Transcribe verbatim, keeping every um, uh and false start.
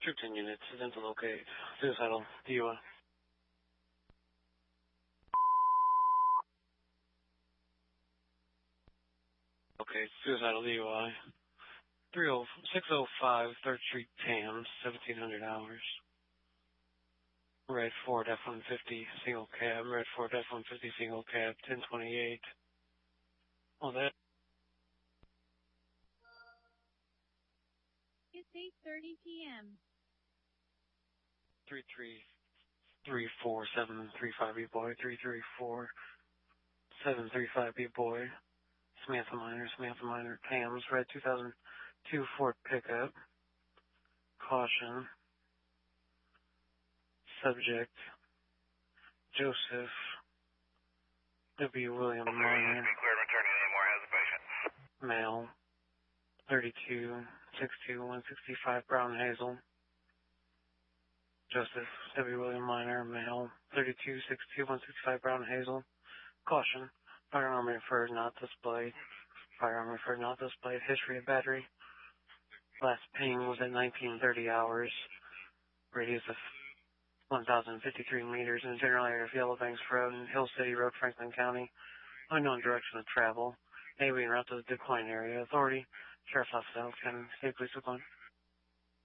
Troop ten units, sent to locate. Suicidal, D U I. Okay, suicidal D U I. six oh five third Street, Tams, seventeen hundred hours. Red Ford F one fifty, single cab. Red Ford F one fifty, single cab, ten twenty-eight. Oh, that. It's eight thirty p.m. three three three four seven three five B boy, three three four seven three five B boy. Samantha Minor, Samantha Minor, Tams, red two thousand two Ford pickup. Caution. Subject, Joseph W. William Minor. Male, thirty-two, six two, one sixty-five, Brown Hazel. Joseph W. William Minor, male, thirty-two, six two, one sixty-five, Brown Hazel. Caution, firearm referred, not displayed. Firearm referred, not displayed. History of battery. Last ping was at nineteen thirty hours. Radius of one thousand fifty-three meters in the general area of Yellow Banks Road and Hill City Road, Franklin County. Unknown direction of travel. May be en route to the decline area. Authority, Sheriff's Office, Allen County, State Police Decline.